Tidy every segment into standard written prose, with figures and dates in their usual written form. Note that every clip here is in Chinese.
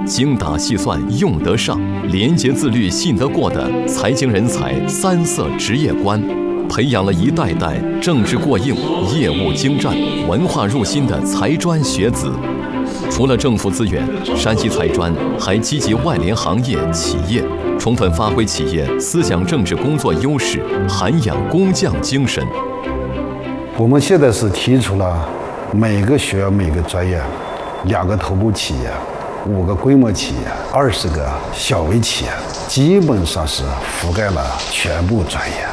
精打细算用得上，廉洁自律信得过的财经人才三色职业观，培养了一代代政治过硬、业务精湛、文化入心的财专学子。除了政府资源，山西财专还积极外联行业企业，充分发挥企业思想政治工作优势，涵养工匠精神。 我们现在是提出了每个学校每个专业2个头部企业，5个规模企业，20个小微企业，基本上是覆盖了全部专业。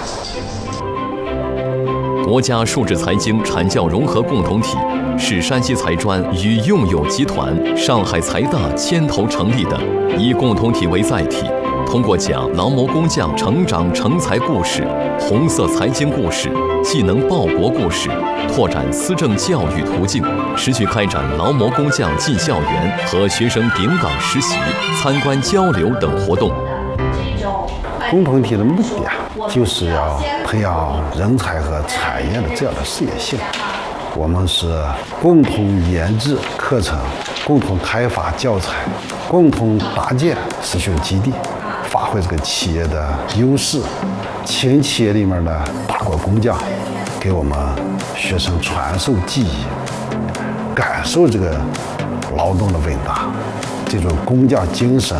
国家数字财经产教融合共同体是山西财专与用友集团、上海财大牵头成立的，以共同体为载体，通过讲劳模工匠成长成才故事、红色财经故事、技能报国故事，拓展思政教育途径，持续开展劳模工匠进校园和学生顶岗实习、参观交流等活动。 共同体的目的就是要培养人才和产业的这样的事业性。我们是共同研制课程，共同开发教材，共同搭建实训基地，发挥这个企业的优势，请企业里面的大国工匠给我们学生传授技艺，感受这个劳动的伟大，这种工匠精神。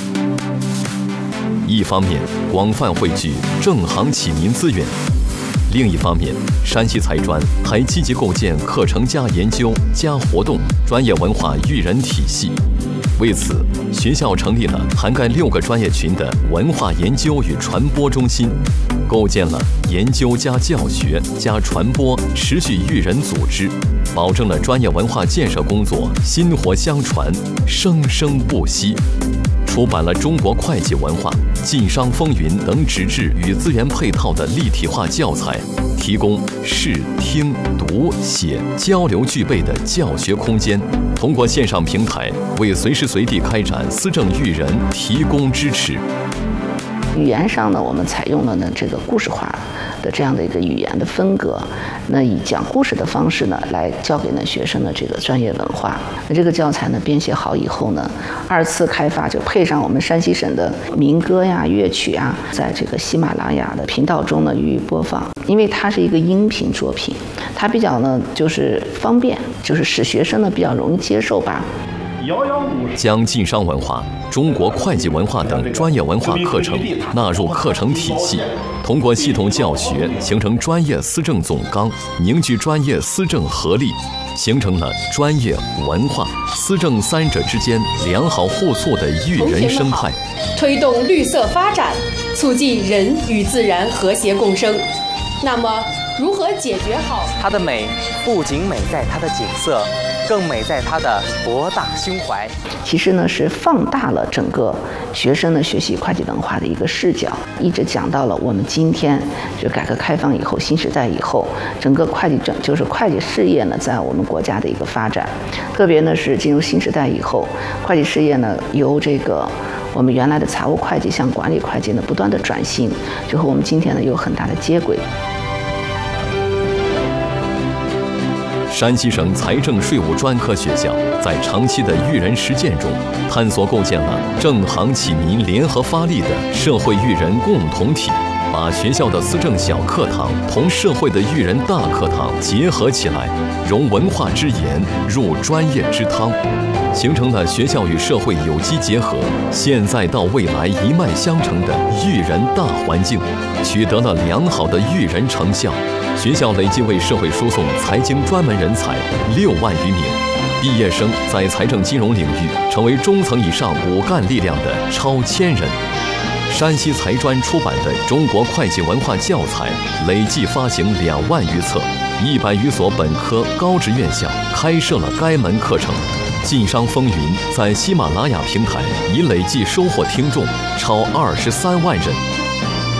一方面广泛汇聚正行启民资源，另一方面，山西财专还积极构建课程加研究加活动专业文化育人体系。为此，学校成立了涵盖6个专业群的文化研究与传播中心，构建了研究加教学加传播持续育人组织，保证了专业文化建设工作薪火相传、生生不息。出版了中国会计文化、晋商风云等纸质与资源配套的立体化教材，提供视听读写交流具备的教学空间，通过线上平台为随时随地开展思政育人提供支持。 语言上呢，我们采用了呢这个故事化的这样的一个语言的风格，那以讲故事的方式呢来教给呢学生的这个专业文化。那这个教材呢编写好以后呢，2次开发就配上我们山西省的民歌呀、乐曲啊，在这个喜马拉雅的频道中呢予以播放。因为它是一个音频作品，它比较呢就是方便，就是使学生呢比较容易接受吧。 将晋商文化、中国会计文化等专业文化课程纳入课程体系，通过系统教学形成专业思政总纲，凝聚专业思政合力，形成了专业、文化、思政3者之间良好互促的育人生态， 推动绿色发展，促进人与自然和谐共生。那么，如何解决好它的美？不仅美在它的景色，更美在它的博大胸怀。 其实呢，是放大了整个学生的学习会计文化的一个视角，一直讲到了我们今天就改革开放以后、新时代以后，整个会计事业呢，在我们国家的一个发展，特别呢是进入新时代以后，会计事业呢由这个我们原来的财务会计向管理会计呢不断的转型，就和我们今天呢有很大的接轨。 山西省财政税务专科学校在长期的育人实践中，探索构建了正行启民联合发力的社会育人共同体，把学校的思政小课堂同社会的育人大课堂结合起来，融文化之言入专业之汤，形成了学校与社会有机结合、现在到未来一脉相承的育人大环境，取得了良好的育人成效。学校累计为社会输送财经专门人才6万余名，毕业生在财政金融领域成为中层以上骨干力量的超1000人。山西财专出版的中国会计文化教材累计发行2万余册，100余所本科高职院校开设了该门课程。晋商风云在喜马拉雅平台已累计收获听众超23万人。